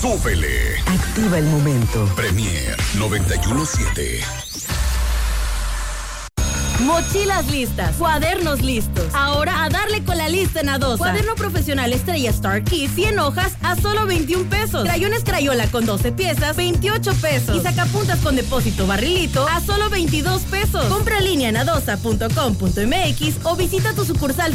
súbele. Activa el momento. Premier 91.7. Mochilas listas, cuadernos listos. Ahora a darle con la lista en Adosa. Cuaderno profesional Estrella Star Key, 100 hojas a solo 21 pesos. Crayones Crayola con 12 piezas, 28 pesos. Y sacapuntas con depósito Barrilito a solo 22 pesos. Compra en línea en adosa.com.mx o visita tu sucursal